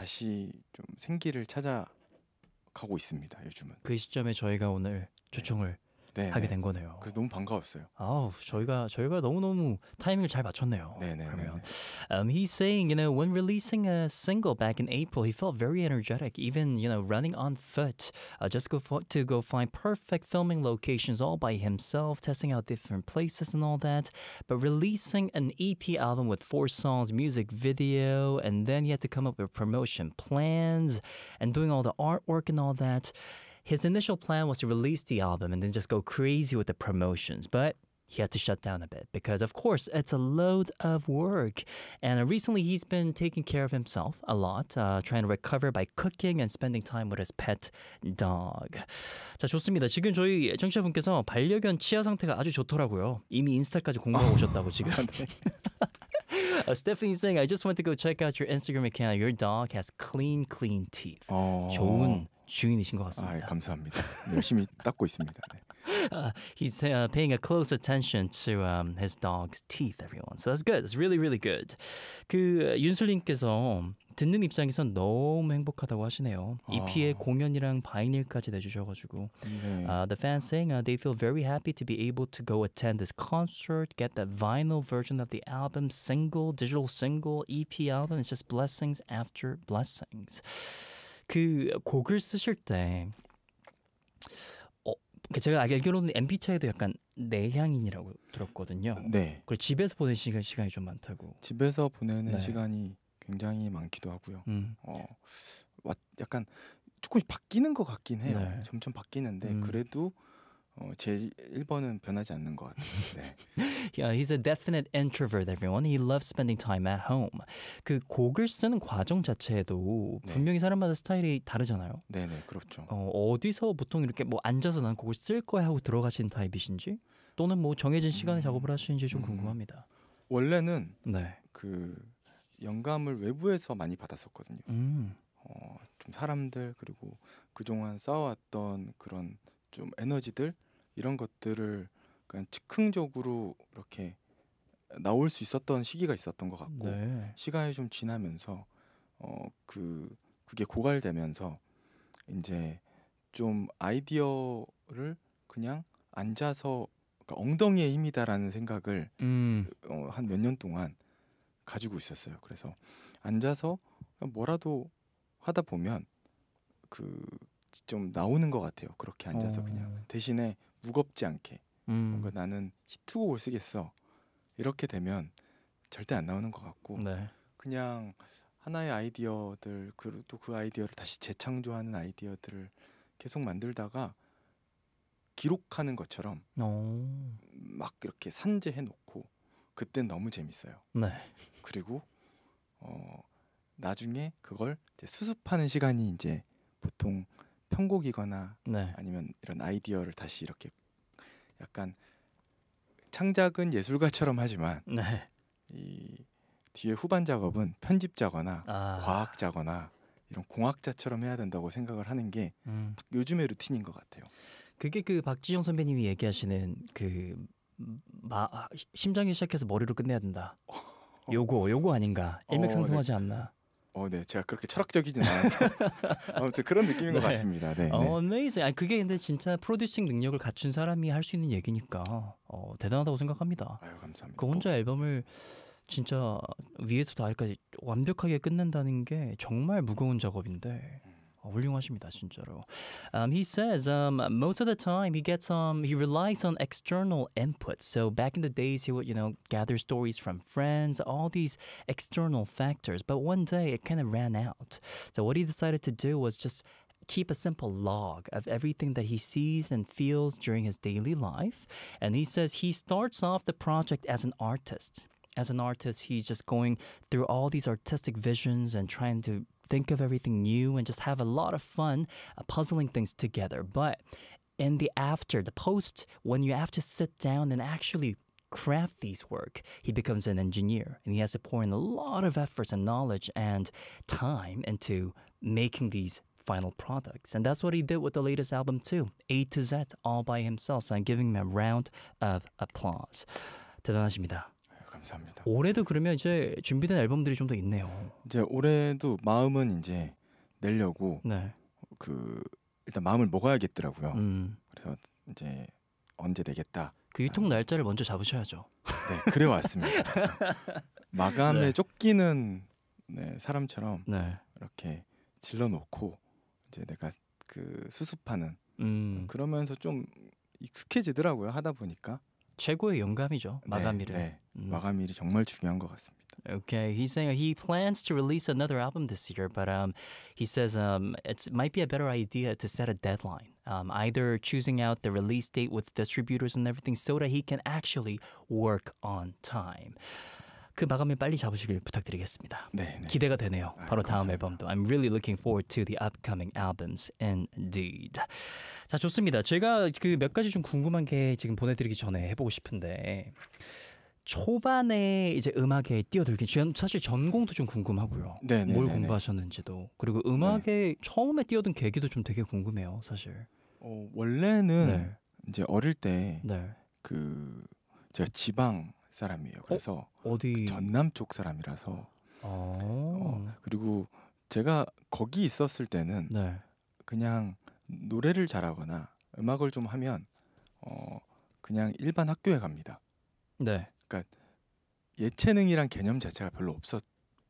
다시 좀 생기를 찾아가고 있습니다. 요즘은. 그 시점에 저희가 오늘 초청을 네, 하게 네. 된 거네요. 그래서 너무 반가웠어요. 아우, 저희가 너무너무 타이밍을 잘 맞췄네요. 네네. 그러면 he's saying, you know, when releasing a single back in April, he felt very energetic, even, you know, running on foot, just to go find perfect filming locations all by himself, testing out different places and all that. But releasing an EP album with 4 songs, music video, and then he had to come up with promotion plans and doing all the artwork and all that. His initial plan was to release the album and then just go crazy with the promotions, but he had to shut down a bit because, of course, it's a load of work. And recently, he's been taking care of himself a lot, trying to recover by cooking and spending time with his pet dog. 자, 좋습니다. 지금 저희 청취자분께서 반려견 치아 상태가 아주 좋더라고요. 이미 인스타까지 공부하고 오셨다고 지금. Stephanie's saying, I just went to go check out your Instagram account. Your dog has clean teeth. 좋은 주인이신 것 같습니다. 감사합니다. 열심히 닦고 있습니다. 네. He's paying a close attention to his dog's teeth, everyone. So that's good. That's really, really good. 그 윤슬님께서 듣는 입장에선 너무 행복하다고 하시네요. EP에 공연이랑 바이닐까지 내주셔가지고. 네. The fans saying they feel very happy to be able to go attend this concert, get the vinyl version of the album, single, digital single, EP album. It's just blessings after blessings. 그 곡을 쓰실 때 제가 알기로는 MBTI도 약간 내향인이라고 들었거든요. 네. 그리고 집에서 보내는 시간이 좀 많다고. 집에서 보내는 네. 시간이 굉장히 많기도 하고요. 약간 조금씩 바뀌는 것 같긴 해요. 네. 점점 바뀌는데 그래도 제 1번은 변하지 않는 것 같아요. 네. Yeah, he's a definite introvert, everyone. He loves spending time at home. 그 곡을 쓰는 과정 자체에도 네. 분명히 사람마다 스타일이 다르잖아요. 네네, 그렇죠. 어디서 보통 이렇게 뭐 앉아서 난 곡을 쓸 거야 하고 들어가시는 타입이신지 또는 뭐 정해진 시간에 작업을 하시는지 좀 궁금합니다. 원래는 네. 그 영감을 외부에서 많이 받았었거든요. 좀 사람들 그리고 그동안 쌓아왔던 그런 좀 에너지들 이런 것들을 그냥 즉흥적으로 이렇게 나올 수 있었던 시기가 있었던 것 같고 네. 시간이 좀 지나면서 그게 고갈되면서 이제 좀 아이디어를 그냥 앉아서 그러니까 엉덩이의 힘이다라는 생각을 한 몇 년 동안 가지고 있었어요. 그래서 앉아서 뭐라도 하다 보면 좀 나오는 것 같아요. 그렇게 앉아서 그냥 대신에 무겁지 않게 뭔가 나는 히트곡을 쓰겠어 이렇게 되면 절대 안 나오는 것 같고 네. 그냥 하나의 아이디어들 또 그 아이디어를 다시 재창조하는 아이디어들을 계속 만들다가 기록하는 것처럼 막 이렇게 산재해 놓고 그땐 너무 재밌어요. 네. 그리고 나중에 그걸 이제 수습하는 시간이 이제 보통 편곡이거나 네. 아니면 이런 아이디어를 다시 이렇게 약간 창작은 예술가처럼 하지만 네. 이 뒤에 후반 작업은 편집자거나 과학자거나 이런 공학자처럼 해야 된다고 생각을 하는 게 요즘의 루틴인 것 같아요. 그게 그 박지영 선배님이 얘기하시는 심장이 시작해서 머리로 끝내야 된다. 요거 아닌가? 일맥상통하지 않나? 네, 제가 그렇게 철학적이진 않아서 아무튼 그런 느낌인 것 같습니다. 네. amazing. 그게 근데 진짜 프로듀싱 능력을 갖춘 사람이 할 수 있는 얘기니까 대단하다고 생각합니다. 아유, 감사합니다. 그 혼자 앨범을 진짜 위에서부터 아래까지 완벽하게 끝낸다는 게 정말 무거운 작업인데 훌륭하십니다, 진짜로. He says most of the time he relies on external input. So back in the days he would, gather stories from friends, all these external factors. But one day it kind of ran out. So what he decided to do was just keep a simple log of everything that he sees and feels during his daily life. And he says he starts off the project as an artist. As an artist, he's just going through all these artistic visions and trying to think of everything new and just have a lot of fun puzzling things together. But in the post, when you have to sit down and actually craft these work, he becomes an engineer and he has to pour in a lot of efforts and knowledge and time into making these final products. And that's what he did with the latest album too, A to Z, all by himself. So I'm giving him a round of applause. 대단하십니다. 감사합니다. 올해도 그러면 이제 준비된 앨범들이 좀 더 있네요. 이제 올해도 마음은 이제 내려고 네. 그 일단 마음을 먹어야겠더라고요. 음. 그래서 이제 언제 내겠다. 그 유통 날짜를 먼저 잡으셔야죠. 네, 그래 왔습니다. 그래서 마감에 네. 쫓기는 네, 사람처럼 네. 이렇게 질러놓고 이제 내가 그 수습하는 그러면서 좀 익숙해지더라고요. 하다 보니까. 최고의 영감이죠. 네, 마감일은. 네. 마감일이 정말 중요한 것 같습니다. Okay, he's saying he plans to release another album this year, but he says it might be a better idea to set a deadline. Either choosing out the release date with distributors and everything so that he can actually work on time. 그 마감일 빨리 잡으시길 부탁드리겠습니다. 네, 네. 기대가 되네요. 바로 다음 감사합니다. 앨범도. I'm really looking forward to the upcoming albums indeed. 자, 좋습니다. 제가 그 몇 가지 좀 궁금한 게 지금 보내드리기 전에 해보고 싶은데 초반에 이제 음악에 뛰어들기 사실 전공도 좀 궁금하고요. 네, 네, 뭘 네, 네. 공부하셨는지도 그리고 음악에 처음에 뛰어든 계기도 좀 되게 궁금해요, 사실. 원래는 네. 이제 어릴 때 네. 그 제가 지방 사람이에요. 그래서 어디 전남 쪽 사람이라서 그리고 제가 거기 있었을 때는 네. 그냥 노래를 잘하거나 음악을 좀 하면 그냥 일반 학교에 갑니다. 네. 예체능이란 개념 자체가 별로 없었던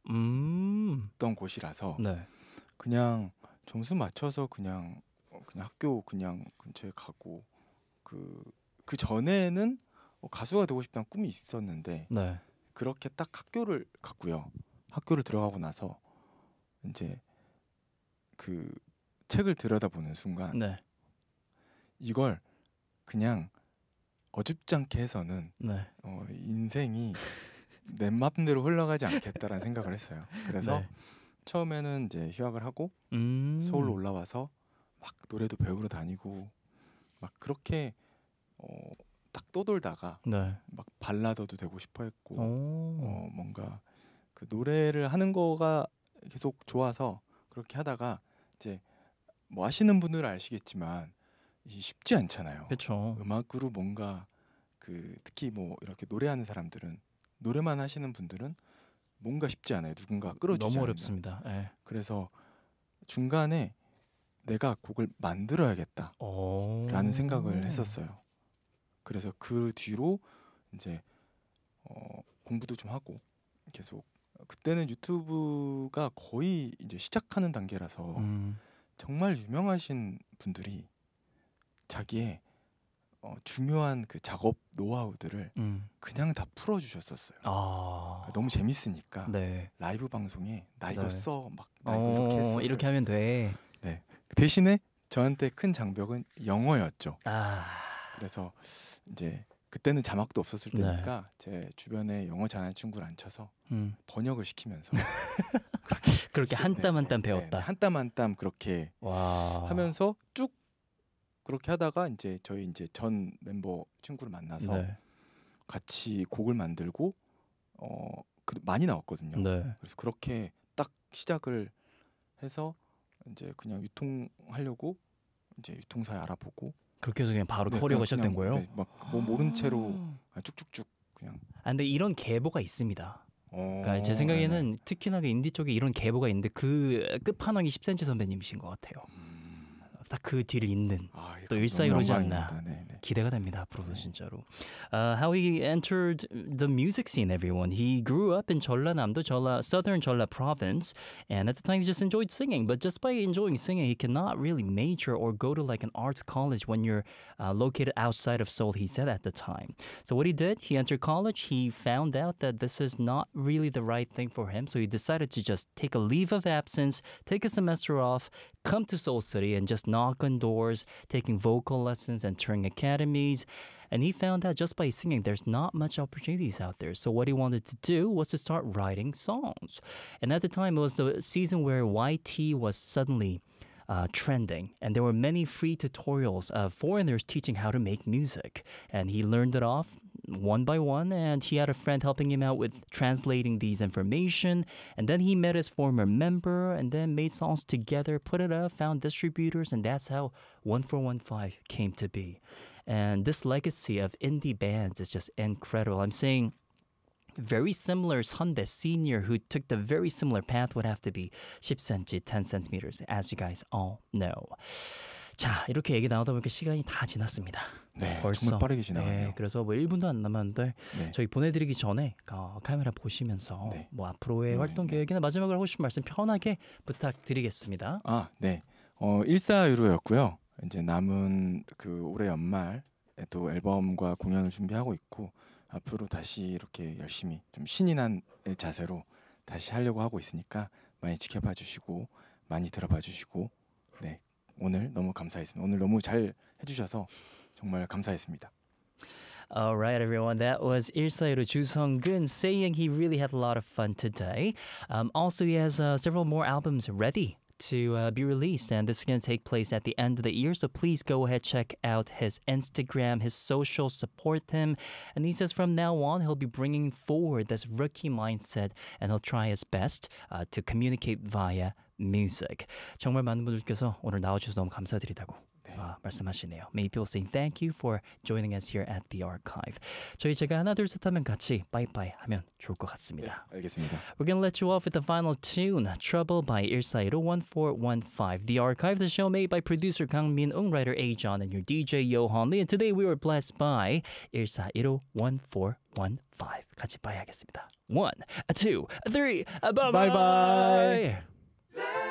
곳이라서 네. 그냥 점수 맞춰서 그냥 학교 그냥 근처에 가고 그 전에는 가수가 되고 싶다는 꿈이 있었는데 네. 그렇게 딱 학교를 갔고요. 학교를 들어가고 나서 이제 그 책을 들여다보는 순간 네. 이걸 그냥 어줍지 않게 해서는 네. 인생이 내 맘대로 흘러가지 않겠다라는 생각을 했어요. 그래서 네. 처음에는 이제 휴학을 하고 서울로 올라와서 막 노래도 배우러 다니고 막 그렇게 딱 떠돌다가 네. 막 발라더도 되고 싶어 했고 오. 뭔가 그 노래를 하는 거가 계속 좋아서 그렇게 하다가 이제 뭐 아시는 분들은 아시겠지만 쉽지 않잖아요. 그렇죠. 음악으로 뭔가 특히 뭐 이렇게 노래하는 사람들은 노래만 하시는 분들은 뭔가 쉽지 않아요. 누군가 끌어주지 너무 않으면. 어렵습니다. 네. 그래서 중간에 내가 곡을 만들어야겠다라는 생각을 했었어요. 그래서 그 뒤로 이제 공부도 좀 하고 계속 그때는 유튜브가 거의 이제 시작하는 단계라서 정말 유명하신 분들이 자기의 중요한 그 작업 노하우들을 그냥 다 풀어주셨었어요. 그러니까 너무 재밌으니까 네. 라이브 방송에 나 이거 네. 써 막 나 이거 이렇게 했어. 이렇게 하면 돼. 네. 대신에 저한테 큰 장벽은 영어였죠. 그래서 이제 그때는 자막도 없었을 네. 때니까 제 주변에 영어 잘하는 친구를 앉혀서 번역을 시키면서 그렇게 한 땀 한 땀 배웠다. 한 땀 한 땀 그렇게 와. 하면서 쭉 그렇게 하다가 이제 저희 이제 전 멤버 친구를 만나서 네. 같이 곡을 만들고 많이 나왔거든요. 네. 그래서 그렇게 딱 시작을 해서 이제 그냥 유통하려고 이제 유통사에 알아보고 그렇게 해서 그냥 바로 네, 커리어가 그냥 시작된 거예요? 네, 막 뭐 모른 채로 그냥 쭉쭉쭉 그냥. 근데 이런 계보가 있습니다. 그러니까 제 생각에는 특히나 그 인디 쪽에 이런 계보가 있는데 그 끝판왕이 10cm 선배님이신 것 같아요. 딱 그 뒤를 잇는 또 일사이로지 않나. 기대가 됩니다 앞으로도 진짜로. How he entered the music scene, everyone. He grew up in 전라남도, southern Jeolla province, and at the time he just enjoyed singing. But just by enjoying singing, he cannot really major or go to like an arts college when you're located outside of Seoul. He said at the time. So what he did, he entered college. He found out that this is not really the right thing for him. So he decided to just take a leave of absence, take a semester off, come to Seoul City and just knock on doors, taking vocal lessons, entering academies. And he found out just by singing, there's not much opportunities out there. So what he wanted to do was to start writing songs. And at the time, it was the season where YT was suddenly trending. And there were many free tutorials of foreigners teaching how to make music. And he learned it off one by one, and he had a friend helping him out with translating these information. And then he met his former member and then made songs together, put it up, found distributors, and that's how 1415 came to be. And this legacy of indie bands is just incredible. I'm saying very similar 선배 senior who took the very similar path would have to be 10cm, 10 centimeters, as you guys all know. 자, 이렇게 얘기 나오다 보니까 시간이 다 지났습니다. 네, 벌써. 정말 빠르게 지나가네요. 네, 그래서 뭐 1분도 안 남았는데 네. 저희 보내드리기 전에 카메라 보시면서 네. 뭐 앞으로의 활동 계획이나 마지막으로 하고 싶은 말씀 편하게 부탁드리겠습니다. 아, 네. 14유로였고요. 이제 남은 그 올해 연말에 또 앨범과 공연을 준비하고 있고 앞으로 다시 이렇게 열심히 좀 신이 난 자세로 다시 하려고 하고 있으니까 많이 지켜봐 주시고 많이 들어봐 주시고 네. 오늘 너무 감사했습니다. 오늘 너무 잘 해주셔서 정말 감사했습니다. All right, everyone. That was 일사이로 주성근 saying he really had a lot of fun today. Also, he has several more albums ready to be released, and this is going to take place at the end of the year. So please go ahead, check out his Instagram, his social, support him. And he says from now on, he'll be bringing forward this rookie mindset, and he'll try his best to communicate via music. 정말 많은 분들께서 오늘 나와주셔서 너무 감사드리다고 말씀하시네요. Many people saying thank you for joining us here at the archive. 제가 하나 둘 셋 하면 같이 빠이빠이 하면 좋을 것 같습니다. 네, 알겠습니다. We're gonna let you off with the final tune, Trouble by 일사이로 1415. The archive, the show made by producer Kang Min-ung, writer A-John, and your DJ Yohan Lee. And today we were blessed by 일사이로 1415. 같이 빠이 하겠습니다. 1, 2, 3, bye bye. Bye bye.